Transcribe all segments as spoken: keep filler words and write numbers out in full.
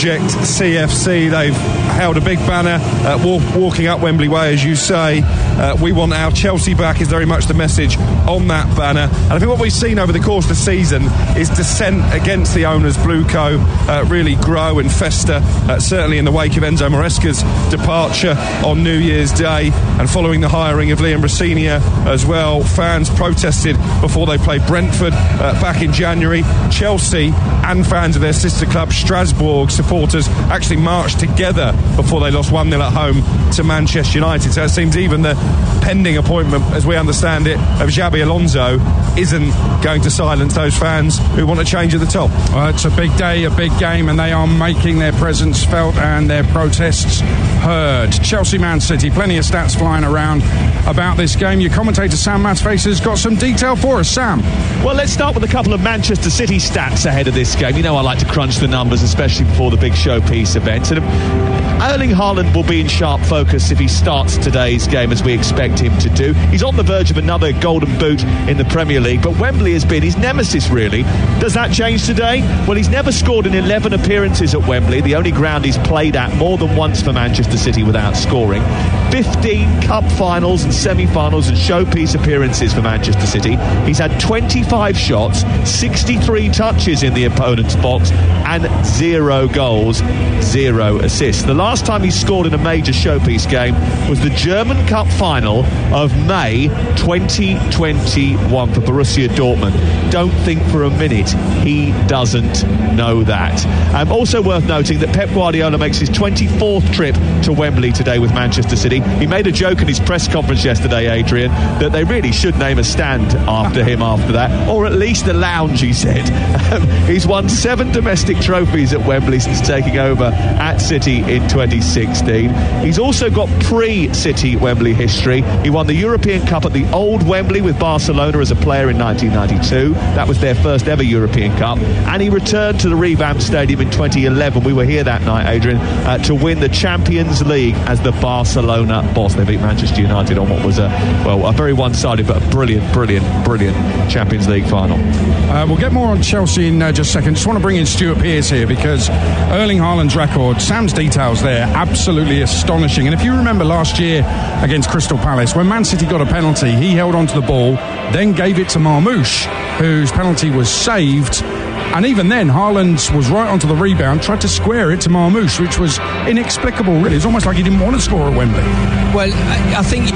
Project C F C. They've held a big banner uh, walk, walking up Wembley Way, as you say. Uh, we want our Chelsea back is very much the message on that banner. And I think what we've seen over the course of the season is dissent against the owners Blueco uh, really grow and fester, uh, certainly in the wake of Enzo Maresca's departure on New Year's Day and following the hiring of Liam Rosenior as well. Fans protested before they played Brentford uh, back in January. Chelsea and fans of their sister club Strasbourg supporters actually marched together before they lost one nil at home to Manchester United. So it seems even the pending appointment, as we understand it, of Xabi Alonso isn't going to silence those fans who want to change at the top. Well, it's a big day, a big game, and they are making their presence felt and their protests heard. Chelsea Man City, plenty of stats flying around about this game. Your commentator Sam Matface has got some detail for us. Sam. Well, let's start with a couple of Manchester City stats ahead of this game. You know I like to crunch the numbers, especially before the big showpiece events. And Erling Haaland will be in sharp focus if he starts today's game, as we expect him to do. He's on the verge of another golden boot in the Premier League, but Wembley has been his nemesis, really. Does that change today? Well, he's never scored in eleven appearances at Wembley, the only ground he's played at more than once for Manchester City without scoring. fifteen cup finals and semi-finals and showpiece appearances for Manchester City. He's had twenty-five shots, sixty-three touches in the opponent's box, and zero goals, zero assists. The last time he scored in a major showpiece game was the German Cup final of May twenty twenty-one for Borussia Dortmund. Don't think for a minute he doesn't know that. Um, also worth noting that Pep Guardiola makes his twenty-fourth trip to Wembley today with Manchester City. He made a joke in his press conference yesterday, Adrian, that they really should name a stand after him after that, or at least a lounge, he said. Um, he's won seven domestic trophies at Wembley since taking over at City in twenty sixteen. He's also got pre-City Wembley history. He won the European Cup at the old Wembley with Barcelona as a player in nineteen ninety-two. That was their first ever European Cup. And he returned to the revamped stadium in twenty eleven. We were here that night, Adrian, uh, to win the Champions League as the Barcelona boss. They beat Manchester United on what was a, well, a very one-sided but a brilliant, brilliant, brilliant Champions League final. Uh, we'll get more on Chelsea in uh, just a second. Just want to bring in Stuart Pearce here because Erling Haaland's record, Sam's details there, absolutely astonishing. And if you remember last year against Crystal Palace, when Man City got a penalty, he held onto the ball, then gave it to Marmoush, whose penalty was saved. And even then, Haaland was right onto the rebound, tried to square it to Marmoush, which was inexplicable, really. It's almost like he didn't want to score at Wembley. Well, I, I think...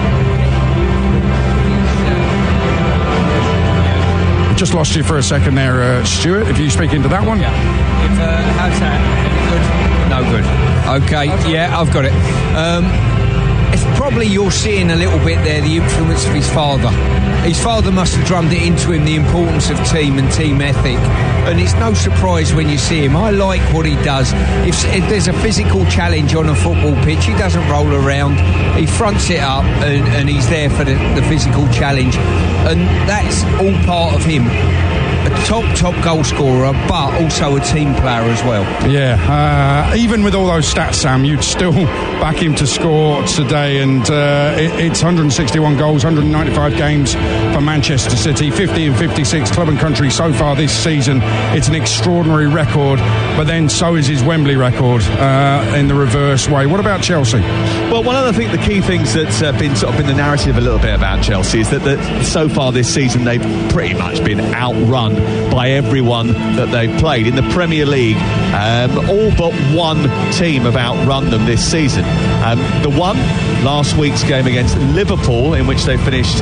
Just lost you for a second there, uh, Stuart, if you speak into that one. Yeah. If, uh, how's that? Good? No good. Okay, okay. Yeah, I've got it. Um, it's probably you're seeing a little bit there the influence of his father. His father must have drummed it into him, the importance of team and team ethic. And it's no surprise when you see him. I like what he does. If, if there's a physical challenge on a football pitch, he doesn't roll around. He fronts it up and, and he's there for the, the physical challenge. And that's all part of him. A top, top goal scorer, but also a team player as well. Yeah, uh, even with all those stats, Sam, you'd still back him to score today. And uh, it, it's one hundred sixty-one goals, one hundred ninety-five games for Manchester City, fifty and fifty-six club and country so far this season. It's an extraordinary record, but then so is his Wembley record uh, in the reverse way. What about Chelsea? Well, one of the, thing, the key things that's uh, been sort of in the narrative a little bit about Chelsea is that, that so far this season they've pretty much been outrun by everyone that they've played. In the Premier League, um, all but one team have outrun them this season. Um, the one, last week's game against Liverpool, in which they finished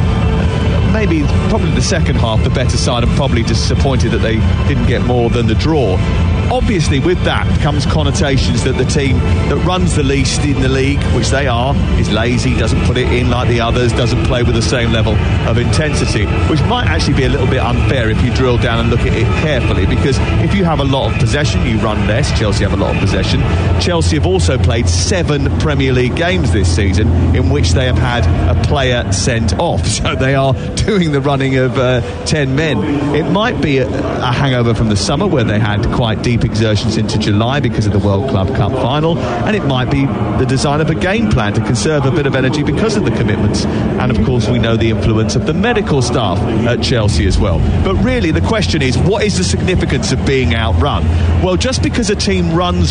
maybe probably the second half the better side and probably disappointed that they didn't get more than the draw. Obviously, with that comes connotations that the team that runs the least in the league, which they are, is lazy, doesn't put it in like the others, doesn't play with the same level of intensity, which might actually be a little bit unfair if you drill down and look at it carefully, because if you have a lot of possession, you run less. Chelsea have a lot of possession. Chelsea have also played seven Premier League games this season in which they have had a player sent off, so they are doing the running of uh, ten men. It might be a, a hangover from the summer where they had quite deep exertions into July because of the World Club Cup final, and it might be the design of a game plan to conserve a bit of energy because of the commitments. And of course we know the influence of the medical staff at Chelsea as well. But really the question is, what is the significance of being outrun? Well, just because a team runs